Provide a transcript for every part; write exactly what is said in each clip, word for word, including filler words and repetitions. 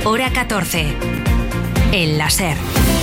hora catorce. El láser.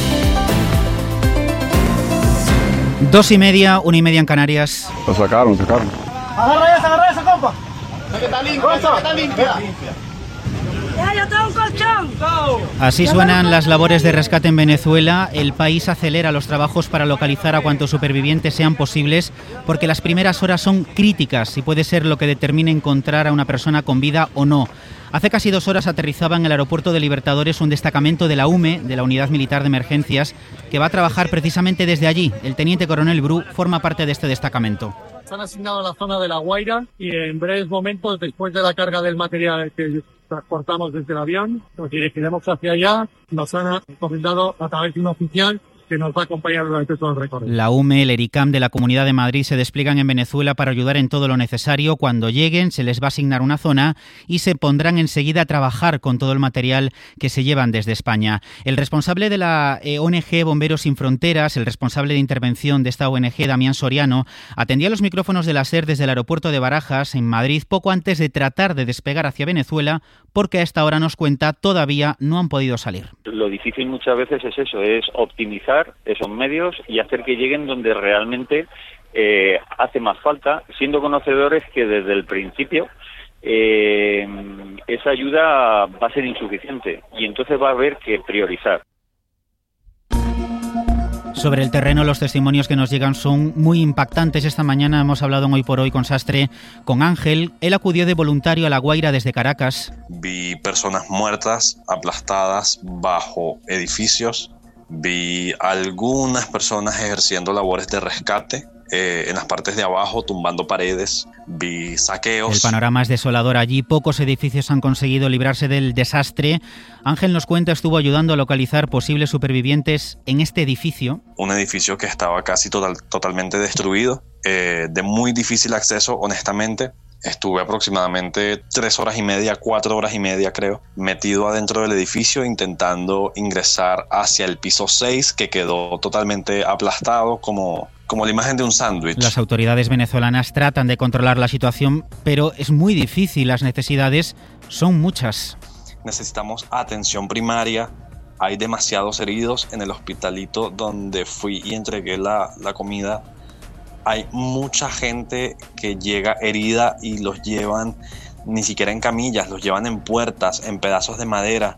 Dos y media, una y media en Canarias. Lo sacaron, sacaron. Agarra esa, agarra esa, compa. Que está limpia, que está limpia. ¡Ya, yo tengo un colchón! Así suenan las labores de rescate en Venezuela. El país acelera los trabajos para localizar a cuantos supervivientes sean posibles, porque las primeras horas son críticas y puede ser lo que determine encontrar a una persona con vida o no. Hace casi dos horas aterrizaba en el aeropuerto de Libertadores un destacamento de la U M E, de la Unidad Militar de Emergencias, que va a trabajar precisamente desde allí. El teniente coronel Bru forma parte de este destacamento. Se han asignado a la zona de La Guaira y en breves momentos, después de la carga del material que transportamos desde el avión, nos dirigiremos hacia allá. Nos han encomendado a través de un oficial que nos va a acompañar durante todo el recorrido. La U M E, el ERICAM de la Comunidad de Madrid se despliegan en Venezuela para ayudar en todo lo necesario. Cuando lleguen se les va a asignar una zona y se pondrán enseguida a trabajar con todo el material que se llevan desde España. El responsable de la O N G Bomberos Sin Fronteras, el responsable de intervención de esta O N G, Damián Soriano, atendía los micrófonos de la SER desde el aeropuerto de Barajas, en Madrid, poco antes de tratar de despegar hacia Venezuela, porque a esta hora nos cuenta todavía no han podido salir. Lo difícil muchas veces es eso, es optimizar esos medios y hacer que lleguen donde realmente eh, hace más falta, siendo conocedores que desde el principio eh, esa ayuda va a ser insuficiente y entonces va a haber que priorizar. Sobre el terreno, los testimonios que nos llegan son muy impactantes. Esta mañana hemos hablado en Hoy por Hoy con Sastre, con Ángel. Él acudió de voluntario a La Guaira desde Caracas. Vi personas muertas, aplastadas bajo edificios. Vi algunas personas ejerciendo labores de rescate eh, en las partes de abajo, tumbando paredes. Vi saqueos. El panorama es desolador allí. Pocos edificios han conseguido librarse del desastre. Ángel nos cuenta, estuvo ayudando a localizar posibles supervivientes en este edificio. Un edificio que estaba casi total, totalmente destruido, eh, de muy difícil acceso, honestamente. Estuve aproximadamente tres horas y media, cuatro horas y media creo, metido adentro del edificio intentando ingresar hacia el piso seis, que quedó totalmente aplastado como, como la imagen de un sándwich. Las autoridades venezolanas tratan de controlar la situación, pero es muy difícil, las necesidades son muchas. Necesitamos atención primaria, hay demasiados heridos en el hospitalito donde fui y entregué la, la comida. Hay mucha gente que llega herida y los llevan ni siquiera en camillas, los llevan en puertas, en pedazos de madera.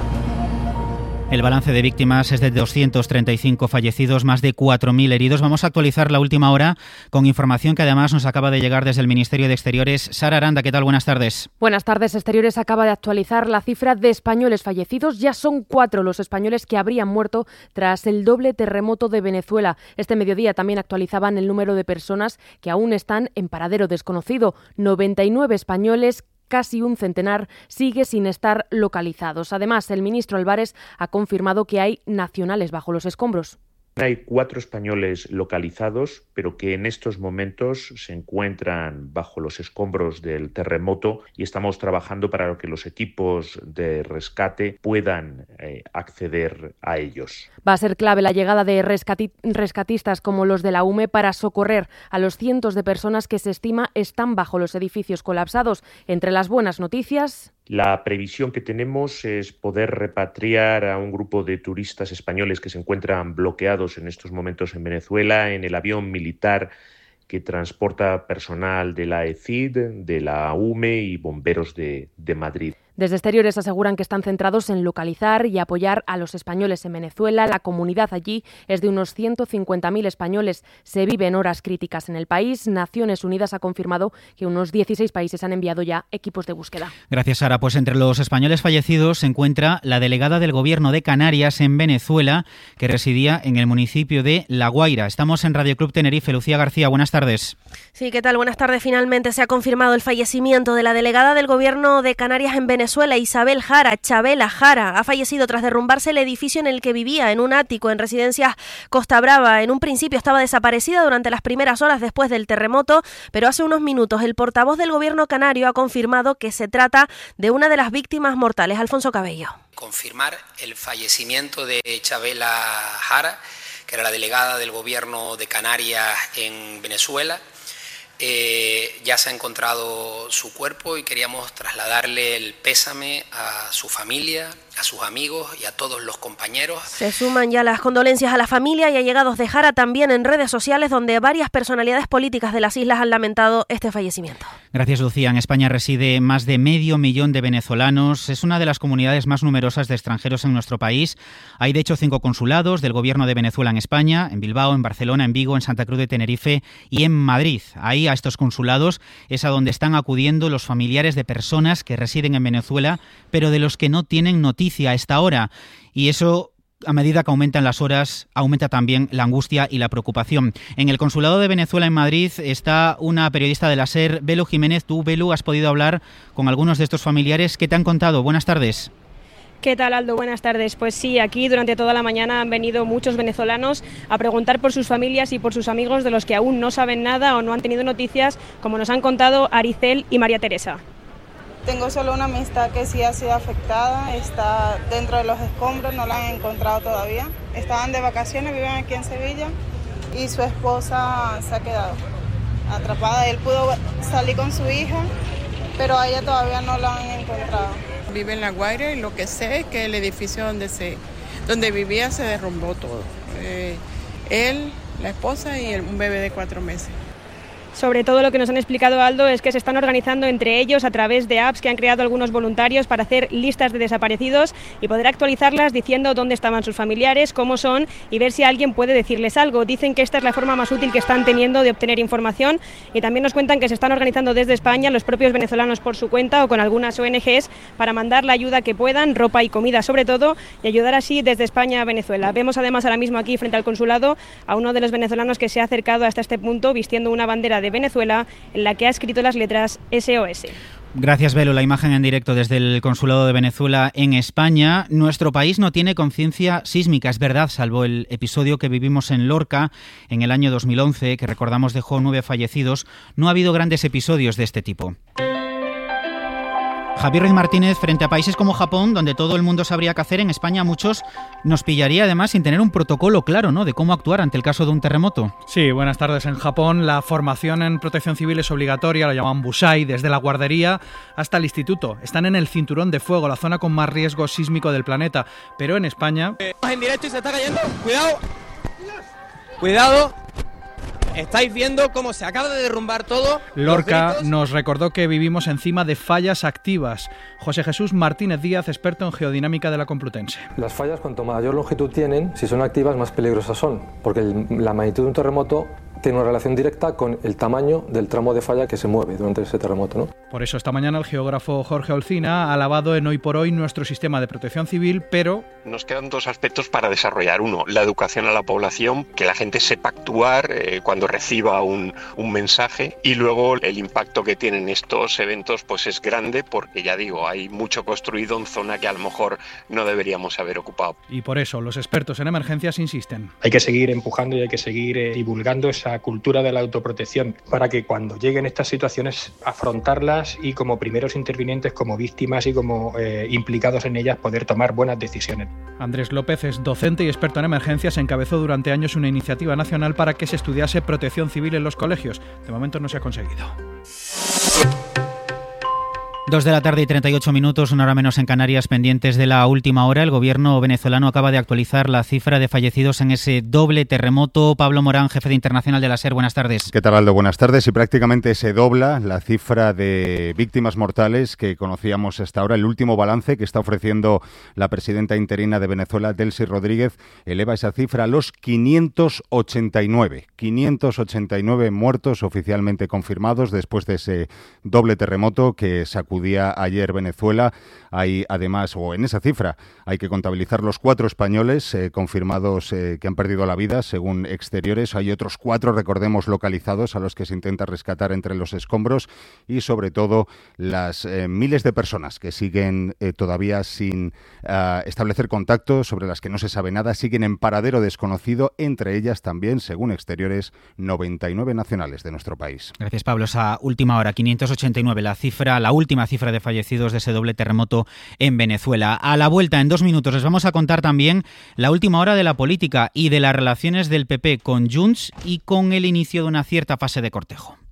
El balance de víctimas es de doscientos treinta y cinco fallecidos, más de cuatro mil heridos. Vamos a actualizar la última hora con información que además nos acaba de llegar desde el Ministerio de Exteriores. Sara Aranda, ¿qué tal? Buenas tardes. Buenas tardes. Exteriores acaba de actualizar la cifra de españoles fallecidos. Ya son cuatro los españoles que habrían muerto tras el doble terremoto de Venezuela. Este mediodía también actualizaban el número de personas que aún están en paradero desconocido. noventa y nueve españoles, casi un centenar, sigue sin estar localizados. Además, el ministro Álvarez ha confirmado que hay nacionales bajo los escombros. Hay cuatro españoles localizados, pero que en estos momentos se encuentran bajo los escombros del terremoto y estamos trabajando para que los equipos de rescate puedan eh, acceder a ellos. Va a ser clave la llegada de rescati- rescatistas como los de la U M E para socorrer a los cientos de personas que se estima están bajo los edificios colapsados. Entre las buenas noticias, la previsión que tenemos es poder repatriar a un grupo de turistas españoles que se encuentran bloqueados en estos momentos en Venezuela en el avión militar que transporta personal de la E C I D, de la U M E y bomberos de, de Madrid. Desde Exteriores aseguran que están centrados en localizar y apoyar a los españoles en Venezuela. La comunidad allí es de unos ciento cincuenta mil españoles. Se viven horas críticas en el país. Naciones Unidas ha confirmado que unos dieciséis países han enviado ya equipos de búsqueda. Gracias, Sara. Pues entre los españoles fallecidos se encuentra la delegada del Gobierno de Canarias en Venezuela, que residía en el municipio de La Guaira. Estamos en Radio Club Tenerife. Lucía García, buenas tardes. Sí, ¿qué tal? Buenas tardes. Finalmente se ha confirmado el fallecimiento de la delegada del Gobierno de Canarias en Venezuela. Venezuela, Isabel Jara, Chabela Jara, ha fallecido tras derrumbarse el edificio en el que vivía, en un ático en Residencias Costa Brava. En un principio estaba desaparecida durante las primeras horas después del terremoto, pero hace unos minutos el portavoz del Gobierno canario ha confirmado que se trata de una de las víctimas mortales. Alfonso Cabello. Confirmar el fallecimiento de Chabela Jara, que era la delegada del Gobierno de Canarias en Venezuela. Eh, ya se ha encontrado su cuerpo y queríamos trasladarle el pésame a su familia, a sus amigos y a todos los compañeros. Se suman ya las condolencias a la familia y allegados de Jara también en redes sociales, donde varias personalidades políticas de las islas han lamentado este fallecimiento. Gracias, Lucía. En España reside más de medio millón de venezolanos. Es una de las comunidades más numerosas de extranjeros en nuestro país. Hay, de hecho, cinco consulados del Gobierno de Venezuela en España, en Bilbao, en Barcelona, en Vigo, en Santa Cruz de Tenerife y en Madrid. Ahí, a estos consulados, es a donde están acudiendo los familiares de personas que residen en Venezuela, pero de los que no tienen noticia a esta hora. Y eso, a medida que aumentan las horas, aumenta también la angustia y la preocupación. En el Consulado de Venezuela en Madrid está una periodista de la SER, Belu Jiménez. Tú, Belu, has podido hablar con algunos de estos familiares. ¿Qué te han contado? Buenas tardes. ¿Qué tal, Aldo? Buenas tardes. Pues sí, aquí durante toda la mañana han venido muchos venezolanos a preguntar por sus familias y por sus amigos de los que aún no saben nada o no han tenido noticias, como nos han contado Aricel y María Teresa. Tengo solo una amistad que sí ha sido afectada, está dentro de los escombros, no la han encontrado todavía. Estaban de vacaciones, viven aquí en Sevilla y su esposa se ha quedado atrapada. Él pudo salir con su hija, pero a ella todavía no la han encontrado. Vive en La Guaira y lo que sé es que el edificio donde, se, donde vivía se derrumbó todo. Eh, él, la esposa y el, un bebé de cuatro meses. Sobre todo lo que nos han explicado, Aldo, es que se están organizando entre ellos a través de apps que han creado algunos voluntarios para hacer listas de desaparecidos y poder actualizarlas diciendo dónde estaban sus familiares, cómo son y ver si alguien puede decirles algo. Dicen que esta es la forma más útil que están teniendo de obtener información y también nos cuentan que se están organizando desde España los propios venezolanos por su cuenta o con algunas O N Ges para mandar la ayuda que puedan, ropa y comida sobre todo, y ayudar así desde España a Venezuela. Vemos además ahora mismo aquí frente al consulado a uno de los venezolanos que se ha acercado hasta este punto vistiendo una bandera de Venezuela en la que ha escrito las letras S O S. Gracias, Belu. La imagen en directo desde el Consulado de Venezuela en España. Nuestro país no tiene conciencia sísmica, es verdad, salvo el episodio que vivimos en Lorca en el año dos mil once, que recordamos dejó nueve fallecidos. No ha habido grandes episodios de este tipo. Javier Ruiz Martínez, frente a países como Japón, donde todo el mundo sabría qué hacer, en España muchos nos pillaría además sin tener un protocolo claro, ¿no?, de cómo actuar ante el caso de un terremoto. Sí, buenas tardes. En Japón la formación en protección civil es obligatoria, la llaman Busai, desde la guardería hasta el instituto. Están en el cinturón de fuego, la zona con más riesgo sísmico del planeta. Pero en España... Eh, en directo y se está cayendo. Cuidado. Cuidado. Estáis viendo cómo se acaba de derrumbar todo. Lorca nos recordó que vivimos encima de fallas activas. José Jesús Martínez Díaz, experto en geodinámica de la Complutense. Las fallas, cuanto mayor longitud tienen, si son activas, más peligrosas son, porque el, la magnitud de un terremoto tiene una relación directa con el tamaño del tramo de falla que se mueve durante ese terremoto, ¿no? Por eso esta mañana el geógrafo Jorge Olcina ha alabado en Hoy por Hoy nuestro sistema de protección civil, pero... Nos quedan dos aspectos para desarrollar. Uno, la educación a la población, que la gente sepa actuar eh, cuando reciba un, un mensaje, y luego el impacto que tienen estos eventos pues es grande, porque ya digo, hay mucho construido en zona que a lo mejor no deberíamos haber ocupado. Y por eso los expertos en emergencias insisten. Hay que seguir empujando y hay que seguir eh, divulgando esa cultura de la autoprotección para que cuando lleguen estas situaciones afrontarlas y como primeros intervinientes, como víctimas y como eh, implicados en ellas poder tomar buenas decisiones. Andrés López es docente y experto en emergencias. Encabezó durante años una iniciativa nacional para que se estudiase protección civil en los colegios. De momento no se ha conseguido. Dos de la tarde y treinta y ocho minutos, una hora menos en Canarias, pendientes de la última hora. El gobierno venezolano acaba de actualizar la cifra de fallecidos en ese doble terremoto. Pablo Morán, jefe de Internacional de la SER, buenas tardes. ¿Qué tal, Aldo? Buenas tardes. Y prácticamente se dobla la cifra de víctimas mortales que conocíamos hasta ahora. El último balance que está ofreciendo la presidenta interina de Venezuela, Delcy Rodríguez, eleva esa cifra a los quinientos ochenta y nueve. quinientos ochenta y nueve muertos oficialmente confirmados después de ese doble terremoto que sacudía ayer Venezuela. Hay además, o en esa cifra, hay que contabilizar los cuatro españoles eh, confirmados eh, que han perdido la vida, según exteriores. Hay otros cuatro, recordemos, localizados a los que se intenta rescatar entre los escombros y, sobre todo, las eh, miles de personas que siguen eh, todavía sin uh, establecer contacto, sobre las que no se sabe nada, siguen en paradero desconocido, entre ellas también, según exteriores, noventa y nueve nacionales de nuestro país. Gracias, Pablo. Esa última hora, quinientos ochenta y nueve, la cifra, la última cifra de fallecidos de ese doble terremoto en Venezuela. A la vuelta, en dos minutos, les vamos a contar también la última hora de la política y de las relaciones del P P con Junts y con el inicio de una cierta fase de cortejo.